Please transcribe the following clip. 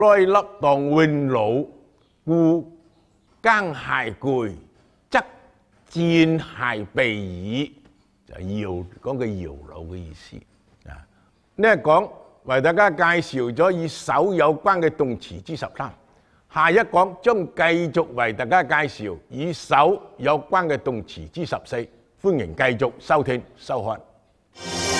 來粒當榮勞，故耕蟹攰，則戰蟹避矣。就係講嘅搖橹嘅意思啊！呢一講為大家介紹咗與手有關嘅動詞之13，下一講將繼續為大家介紹與手有關嘅動詞之14。歡迎繼續收聽收看。